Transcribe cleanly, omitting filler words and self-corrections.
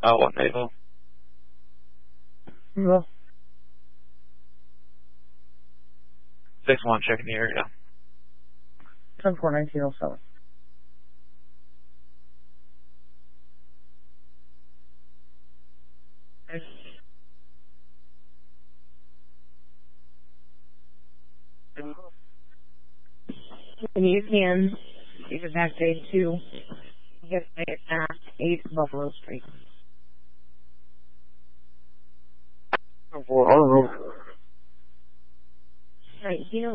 One Naval. Well, 6-1, checking the area. 10-4-1907. You can back day 2. Get at 8 Buffalo Street. 4 on the road. Right,